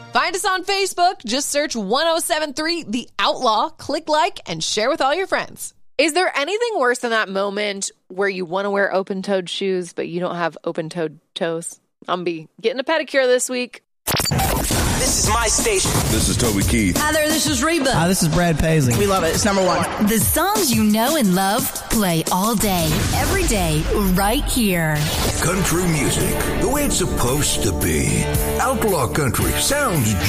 Find us on Facebook. Just search 1073 The Outlaw. Click like and share with all your friends. Is there anything worse than that moment where you want to wear open-toed shoes, but you don't have open-toed toes? I'm be getting a pedicure this week. This is my station. This is Toby Keith. Hi there, this is Reba. Hi, this is Brad Paisley. We love it. It's number one. The songs you know and love play all day, every day, right here. Country music, the way it's supposed to be. Outlaw country sounds